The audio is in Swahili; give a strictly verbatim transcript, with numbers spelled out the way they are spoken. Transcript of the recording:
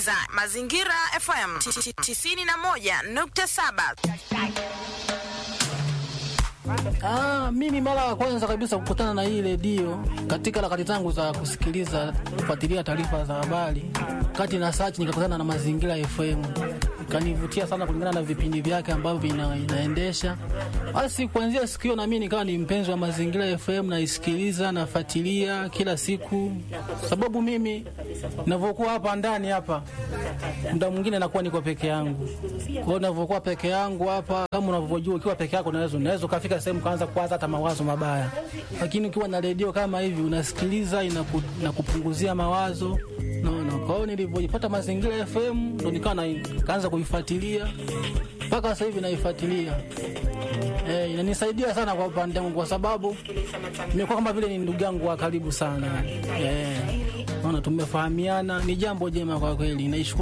unasikiliza Mazingira F M tisini na moja nukta saba. Ah, mimi mara ya kwanza kabisa kukutana na hii redio katika harakati zangu za kusikiliza, kufuatilia taarifa za habari, kati na search nikakutana na Mazingira F M. Kanivutia sana kulingana na vipindi vyake ambavyo vina, inaendesha. Basi kuanzia siku hiyo na mimi nikawa ni mpenzi wa Mazingira F M, naisikiliza, nafuatilia kila siku. Sababu mimi ninavyokuwa hapa ndani hapa, muda mwingine nakuwa niko peke yangu. Kwa hiyo ninavyokuwa peke yangu hapa, kama unavyojua, ukiwa peke yako unaweza unaweza kufika sehemu kaanza kuwaza hata mawazo mabaya. Lakini ukiwa na redio kama hivi unasikiliza, inaku, inakupunguzia mawazo. No, no. Kwa hiyo nilipopata Mazingira F M ndo nikawa kaanza kuifuatilia mpaka sasa hivi naifuatilia. Eh, inanisaidia sana kwa upande wangu kwa sababu nimekuwa kama vile ni ndugu yangu wa karibu sana. Eh, naona tumefahamiana, ni jambo jema kwa kweli. Naish